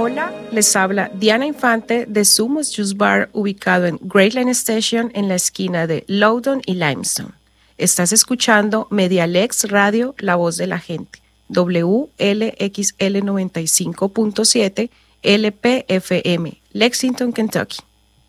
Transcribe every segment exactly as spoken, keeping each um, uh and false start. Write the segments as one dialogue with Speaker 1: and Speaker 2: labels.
Speaker 1: Hola, les habla Diana Infante de Sumos Juice Bar, ubicado en Great Line Station en la esquina de Loudoun y Limestone. Estás escuchando Medialex Radio, La Voz de la Gente, W L X L noventa y cinco punto siete L P F M, Lexington, Kentucky.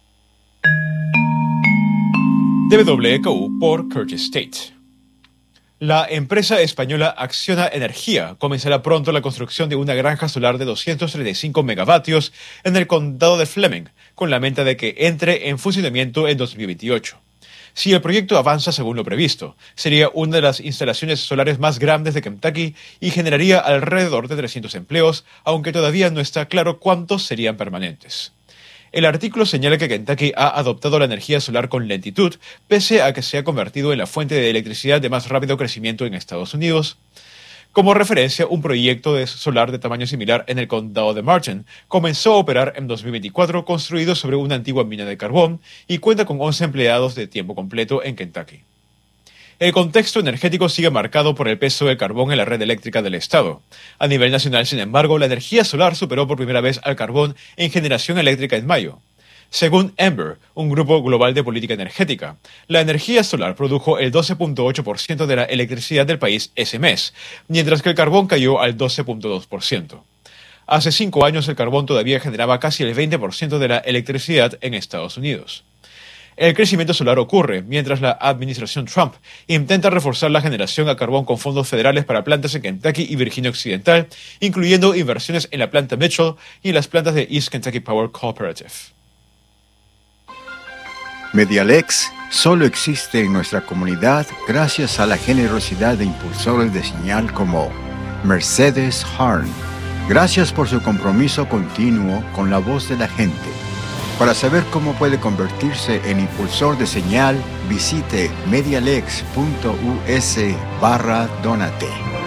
Speaker 2: W K U por Curtis State. La empresa española Acciona Energía comenzará pronto la construcción de una granja solar de doscientos treinta y cinco megavatios en el condado de Fleming, con la meta de que entre en funcionamiento en dos mil veintiocho. Si el proyecto avanza según lo previsto, sería una de las instalaciones solares más grandes de Kentucky y generaría alrededor de trescientos empleos, aunque todavía no está claro cuántos serían permanentes. El artículo señala que Kentucky ha adoptado la energía solar con lentitud, pese a que se ha convertido en la fuente de electricidad de más rápido crecimiento en Estados Unidos. Como referencia, un proyecto de solar de tamaño similar en el condado de Martin comenzó a operar en dos mil veinticuatro, construido sobre una antigua mina de carbón y cuenta con once empleados de tiempo completo en Kentucky. El contexto energético sigue marcado por el peso del carbón en la red eléctrica del estado. A nivel nacional, sin embargo, la energía solar superó por primera vez al carbón en generación eléctrica en mayo. Según Ember, un grupo global de política energética, la energía solar produjo el doce punto ocho por ciento de la electricidad del país ese mes, mientras que el carbón cayó al doce punto dos por ciento. Hace cinco años el carbón todavía generaba casi el veinte por ciento de la electricidad en Estados Unidos. El crecimiento solar ocurre mientras la administración Trump intenta reforzar la generación a carbón con fondos federales para plantas en Kentucky y Virginia Occidental, incluyendo inversiones en la planta Mitchell y en las plantas de East Kentucky Power Cooperative.
Speaker 3: Medialex solo existe en nuestra comunidad gracias a la generosidad de impulsores de señal como Mercedes Harn. Gracias por su compromiso continuo con la voz de la gente. Para saber cómo puede convertirse en impulsor de señal, visite medialex punto u s barra donate.